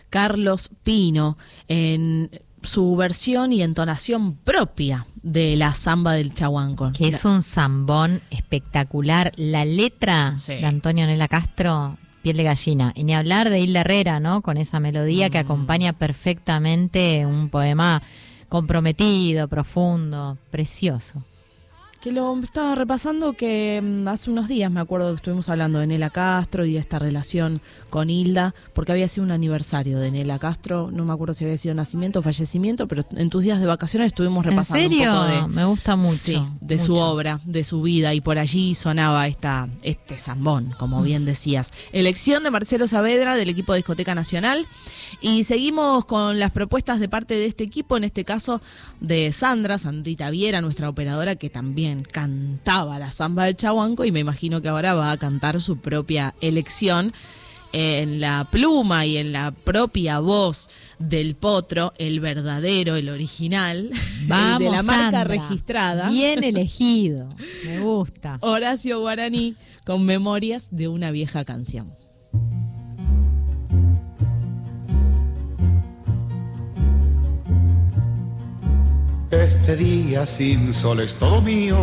Carlos Pino, en su versión y entonación propia de la samba del Chaguanco. Que es un zambón espectacular. La letra de Antonio Nela Castro, piel de gallina. Y ni hablar de Hilda Herrera, ¿no? Con esa melodía que acompaña perfectamente un poema comprometido, profundo, precioso. Que lo estaba repasando, que hace unos días me acuerdo que estuvimos hablando de Nela Castro y de esta relación con Hilda, porque había sido un aniversario de Nela Castro, no me acuerdo si había sido nacimiento o fallecimiento, pero en tus días de vacaciones estuvimos repasando un poco de... Me gusta mucho. Sí, de mucho. Su obra, de su vida, y por allí sonaba este zambón, como bien decías. Elección de Marcelo Saavedra del equipo de Discoteca Nacional, y seguimos con las propuestas de parte de este equipo, en este caso de Sandrita Viera, nuestra operadora, que también cantaba la samba del Chaguanco, y me imagino que ahora va a cantar su propia elección en la pluma y en la propia voz del potro, el verdadero, el original. Vamos, el de la marca Sandra, registrada. Bien elegido, me gusta. Horacio Guaraní, con Memorias de una vieja canción. Este día sin sol es todo mío.